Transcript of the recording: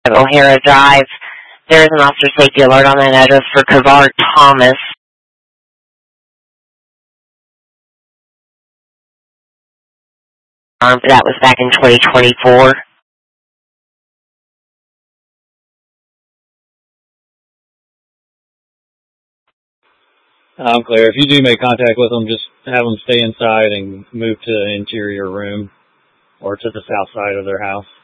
O'Hara Drive. There is an officer safety alert on that address for Kavar Thomas. That was back in 2024. I'm clear. If you do make contact with them, just have them stay inside and move to the interior room or to the south side of their house.